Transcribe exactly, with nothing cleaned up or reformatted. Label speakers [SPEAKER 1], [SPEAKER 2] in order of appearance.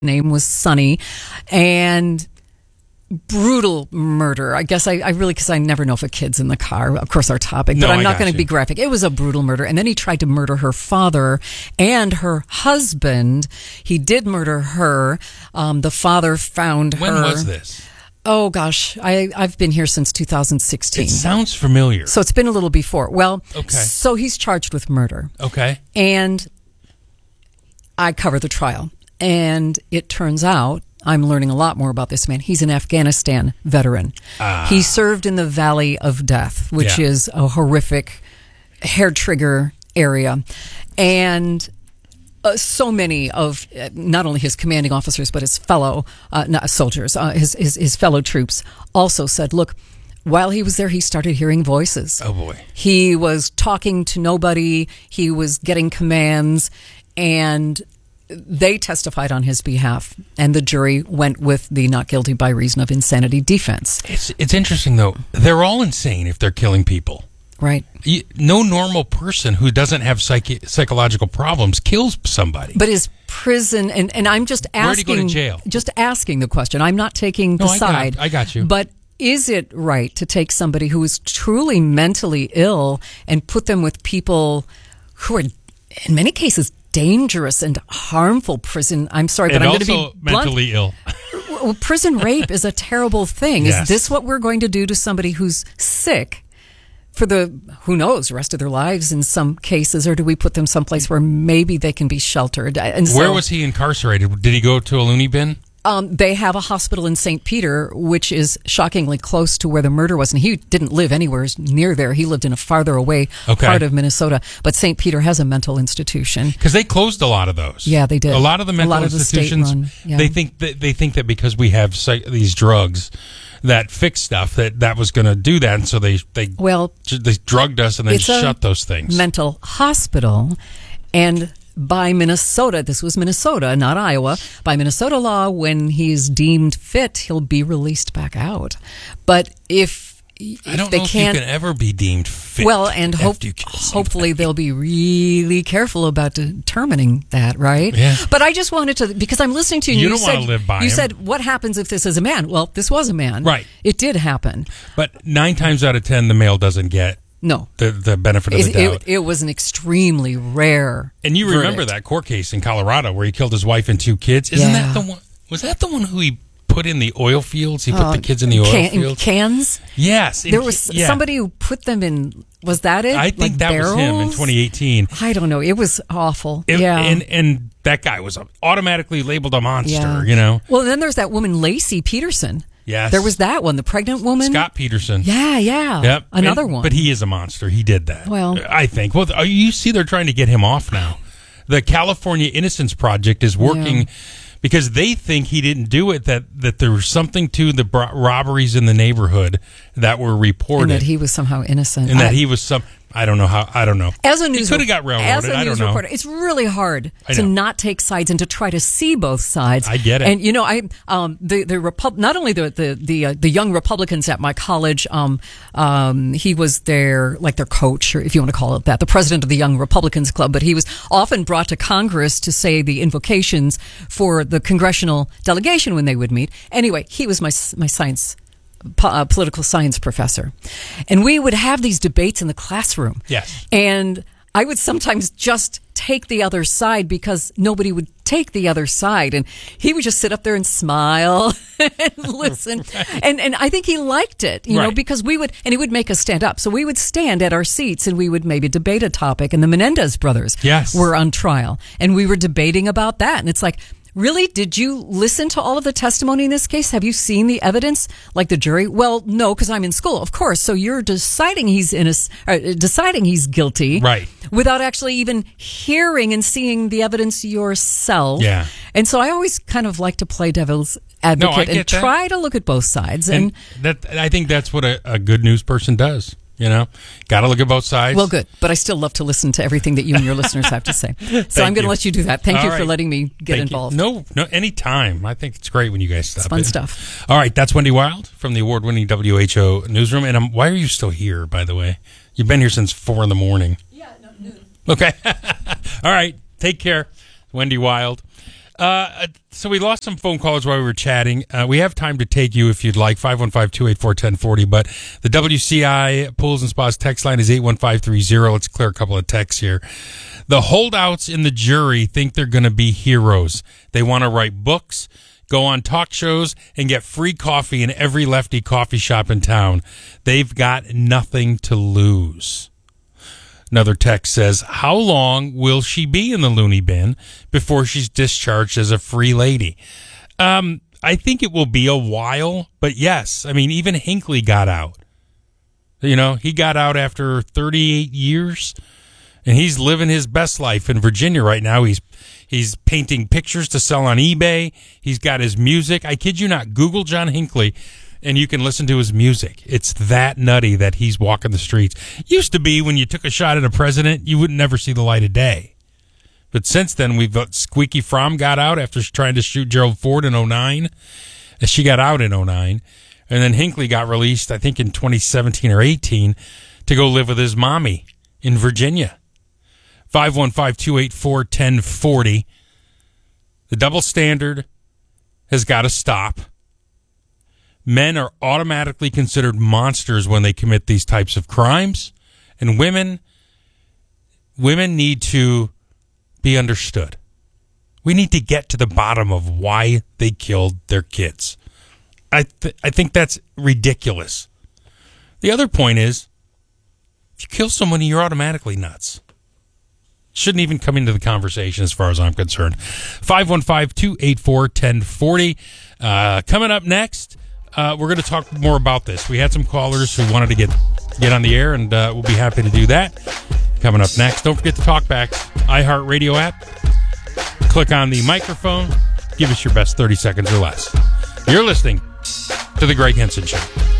[SPEAKER 1] name was Sonny, and brutal murder. I guess I, I really, because I never know if a kid's in the car, of course our topic, but
[SPEAKER 2] No,
[SPEAKER 1] I'm
[SPEAKER 2] I
[SPEAKER 1] not
[SPEAKER 2] got
[SPEAKER 1] going to
[SPEAKER 2] you.
[SPEAKER 1] be graphic. It was a brutal murder. And then he tried to murder her father and her husband. He did murder her. Um, the father found
[SPEAKER 2] When
[SPEAKER 1] her.
[SPEAKER 2] was this?
[SPEAKER 1] Oh gosh, I, I've been here since two thousand sixteen.
[SPEAKER 2] It sounds familiar.
[SPEAKER 1] So it's been a little before. Well,
[SPEAKER 2] Okay.
[SPEAKER 1] so he's charged with murder.
[SPEAKER 2] Okay.
[SPEAKER 1] And I cover the trial. And it turns out, I'm learning a lot more about this man. He's an Afghanistan veteran.
[SPEAKER 2] Ah.
[SPEAKER 1] He served in the Valley of Death, which
[SPEAKER 2] Yeah.
[SPEAKER 1] is a horrific hair trigger area. And uh, so many of uh, not only his commanding officers, but his fellow uh, not soldiers, uh, his, his, his fellow troops also said, look, while he was there, he started hearing voices.
[SPEAKER 2] Oh, boy.
[SPEAKER 1] He was talking to nobody. He was getting commands, and they testified on his behalf, and the jury went with the not guilty by reason of insanity defense.
[SPEAKER 2] It's it's interesting, though. They're all insane if they're killing people.
[SPEAKER 1] Right.
[SPEAKER 2] You, no normal person who doesn't have psychi- psychological problems kills somebody.
[SPEAKER 1] But is prison, and, and I'm just asking,
[SPEAKER 2] Where'd he go to jail?
[SPEAKER 1] just asking the question. I'm not taking the
[SPEAKER 2] No, I got-
[SPEAKER 1] side.
[SPEAKER 2] I got you.
[SPEAKER 1] But is it right to take somebody who is truly mentally ill and put them with people who are, in many cases, dangerous and harmful? Prison, I'm sorry, but
[SPEAKER 2] and
[SPEAKER 1] I'm going to
[SPEAKER 2] also
[SPEAKER 1] be blunt.
[SPEAKER 2] mentally ill.
[SPEAKER 1] Well, prison rape is a terrible thing.
[SPEAKER 2] Yes.
[SPEAKER 1] Is this what we're going to do to somebody who's sick for the, who knows, rest of their lives in some cases, or do we put them someplace where maybe they can be sheltered? And so,
[SPEAKER 2] Where was he incarcerated? Did he go to a loony bin?
[SPEAKER 1] Um, they have a hospital in Saint Peter, which is shockingly close to where the murder was. And he didn't live anywhere near there. He lived in a farther away
[SPEAKER 2] Okay.
[SPEAKER 1] part of Minnesota. But Saint Peter has a mental institution.
[SPEAKER 2] Because they closed a lot of those.
[SPEAKER 1] Yeah, they did.
[SPEAKER 2] A lot of the
[SPEAKER 1] A
[SPEAKER 2] mental
[SPEAKER 1] lot of the
[SPEAKER 2] institutions.
[SPEAKER 1] state-run, yeah.
[SPEAKER 2] They think that they think that because we have psych- these drugs that fix stuff, that that was going to do that, and so they they
[SPEAKER 1] Well,
[SPEAKER 2] they drugged us and then
[SPEAKER 1] it's a
[SPEAKER 2] shut those things.
[SPEAKER 1] mental hospital, and by Minnesota, this was Minnesota, not Iowa, by Minnesota law, when he's deemed fit, he'll be released back out. But if, if
[SPEAKER 2] I don't
[SPEAKER 1] they
[SPEAKER 2] know
[SPEAKER 1] can't,
[SPEAKER 2] if you can ever be deemed fit.
[SPEAKER 1] well, and hope,
[SPEAKER 2] after you kill
[SPEAKER 1] hopefully
[SPEAKER 2] somebody.
[SPEAKER 1] they'll be really careful about determining that, right?
[SPEAKER 2] Yeah.
[SPEAKER 1] But I just wanted to, because I'm listening to you.
[SPEAKER 2] You
[SPEAKER 1] and
[SPEAKER 2] don't wanna
[SPEAKER 1] said,
[SPEAKER 2] live by
[SPEAKER 1] You
[SPEAKER 2] him.
[SPEAKER 1] said, what happens if this is a man? Well, this was a man.
[SPEAKER 2] Right.
[SPEAKER 1] It did happen.
[SPEAKER 2] But nine times out of ten, the male doesn't get
[SPEAKER 1] No.
[SPEAKER 2] the the benefit of
[SPEAKER 1] It,
[SPEAKER 2] the doubt.
[SPEAKER 1] it, it was an extremely rare
[SPEAKER 2] and you remember
[SPEAKER 1] verdict.
[SPEAKER 2] that court case in Colorado where he killed his wife and two kids? Isn't
[SPEAKER 1] Yeah.
[SPEAKER 2] that the one? Was that the one who he put in the oil fields? He put
[SPEAKER 1] Uh,
[SPEAKER 2] the kids in the oil
[SPEAKER 1] can, in
[SPEAKER 2] fields.
[SPEAKER 1] cans?
[SPEAKER 2] Yes, in
[SPEAKER 1] There
[SPEAKER 2] ca-
[SPEAKER 1] was
[SPEAKER 2] yeah.
[SPEAKER 1] somebody who put them in. Was that it?
[SPEAKER 2] I think
[SPEAKER 1] Like
[SPEAKER 2] that was him in
[SPEAKER 1] barrels?
[SPEAKER 2] twenty eighteen.
[SPEAKER 1] I don't know. It was awful.
[SPEAKER 2] It-
[SPEAKER 1] yeah.
[SPEAKER 2] and and that guy was automatically labeled a monster.
[SPEAKER 1] yeah.
[SPEAKER 2] You know.
[SPEAKER 1] Well, then there's that woman, Lacey Peterson.
[SPEAKER 2] Yes.
[SPEAKER 1] There was that one, the pregnant woman.
[SPEAKER 2] Scott Peterson.
[SPEAKER 1] Yeah, yeah.
[SPEAKER 2] Yep.
[SPEAKER 1] Another
[SPEAKER 2] And-
[SPEAKER 1] one.
[SPEAKER 2] But he is a monster. He did that.
[SPEAKER 1] Well-
[SPEAKER 2] I think. Well, uh, you see, they're trying to get him off now. The California Innocence Project is working
[SPEAKER 1] Yeah.
[SPEAKER 2] because they think he didn't do it. That that there was something to the bro- robberies in the neighborhood that were reported,
[SPEAKER 1] and that he was somehow innocent.
[SPEAKER 2] and that
[SPEAKER 1] I-
[SPEAKER 2] he was some. I don't know how. I don't know.
[SPEAKER 1] As a news,
[SPEAKER 2] he could have got railroaded.
[SPEAKER 1] As a
[SPEAKER 2] I
[SPEAKER 1] news
[SPEAKER 2] don't know.
[SPEAKER 1] reporter, it's really hard
[SPEAKER 2] I
[SPEAKER 1] to
[SPEAKER 2] know.
[SPEAKER 1] not take sides and to try to see both sides.
[SPEAKER 2] I get it.
[SPEAKER 1] And you know, I um the the Repub- not only the the the, uh, the young Republicans at my college, um um he was their like their coach, or if you want to call it that, the president of the Young Republicans Club. But he was often brought to Congress to say the invocations for the congressional delegation when they would meet. Anyway, he was my my science. Po- uh, political science professor, and we would have these debates in the classroom.
[SPEAKER 2] Yes.
[SPEAKER 1] And I would sometimes just take the other side because nobody would take the other side, and he would just sit up there and smile and listen.
[SPEAKER 2] Right.
[SPEAKER 1] And and I think he liked it, you know,
[SPEAKER 2] Right.
[SPEAKER 1] because we would, and he would make us stand up. So we would stand at our seats and we would maybe debate a topic. And the Menendez brothers
[SPEAKER 2] Yes.
[SPEAKER 1] were on trial, and we were debating about that. And it's like, really? Did you listen to all of the testimony in this case? Have you seen the evidence? Like the jury? Well, no, because I'm in school, of course. So you're deciding he's innocent, or deciding he's guilty,
[SPEAKER 2] Right.
[SPEAKER 1] Without actually even hearing and seeing the evidence yourself.
[SPEAKER 2] Yeah.
[SPEAKER 1] And so I always kind of like to play devil's advocate
[SPEAKER 2] get
[SPEAKER 1] and
[SPEAKER 2] that.
[SPEAKER 1] try to look at both sides. And,
[SPEAKER 2] And that I think that's what a, a good news person does. You know, got to look at both sides.
[SPEAKER 1] well, good. But I still love to listen to everything that you and your listeners have to say. So I'm going to
[SPEAKER 2] you.
[SPEAKER 1] let you do that. Thank
[SPEAKER 2] All
[SPEAKER 1] you for
[SPEAKER 2] right.
[SPEAKER 1] letting me get
[SPEAKER 2] Thank you.
[SPEAKER 1] involved.
[SPEAKER 2] No, no, anytime. I think it's great when you guys stop.
[SPEAKER 1] It's fun
[SPEAKER 2] in.
[SPEAKER 1] stuff.
[SPEAKER 2] All right, that's Wendy Wild from the award-winning W H O newsroom. And um, why are you still here? By the way, you've been here since four in the morning.
[SPEAKER 1] Yeah, no, noon.
[SPEAKER 2] Okay. All right. Take care, Wendy Wild. Uh, so we lost some phone calls while we were chatting. Uh, we have time to take you if you'd like, five one five, two eight four, one oh four oh. But the W C I Pools and Spas text line is eight one five three zero. Let's clear a couple of texts here. The holdouts in the jury think they're going to be heroes. They want to write books, go on talk shows, and get free coffee in every lefty coffee shop in town. They've got nothing to lose. Another text says, how long will she be in the loony bin before she's discharged as a free lady? Um, I think it will be a while, but yes. I mean, even Hinckley got out. You know, he got out after thirty-eight years, and he's living his best life in Virginia right now. He's he's painting pictures to sell on eBay. He's got his music. I kid you not, Google John Hinckley, and you can listen to his music. It's that nutty that he's walking the streets. Used to be when you took a shot at a president, you would never see the light of day. But since then, we've got Squeaky Fromm got out after trying to shoot Gerald Ford in oh nine. She got out in oh nine. And then Hinckley got released, I think, in twenty seventeen or eighteen to go live with his mommy in Virginia. five one five, two eight four, one oh four oh. The double standard has got to stop. Men are automatically considered monsters when they commit these types of crimes, and women women need to be understood. We need to get to the bottom of why they killed their kids. I th- I think that's ridiculous. The other point is, if you kill somebody, you're automatically nuts. Shouldn't even come into the conversation as far as I'm concerned. five one five, two eight four, one oh four oh. Uh, coming up next, Uh, we're going to talk more about this. We had some callers who wanted to get get on the air, and uh, we'll be happy to do that. Coming up next, don't forget the TalkBack iHeartRadio app. Click on the microphone. Give us your best thirty seconds or less. You're listening to The Greg Henson Show.